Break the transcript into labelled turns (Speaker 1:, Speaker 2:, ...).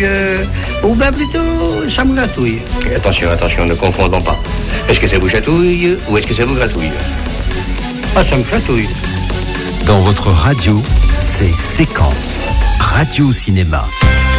Speaker 1: gratouille, ou bien plutôt, ça me gratouille.
Speaker 2: Attention, ne confondons pas. Est-ce que ça vous chatouille ou est-ce que ça vous gratouille?
Speaker 1: Ah, ça me gratouille.
Speaker 3: Dans votre radio, c'est Séquence Radio Cinéma.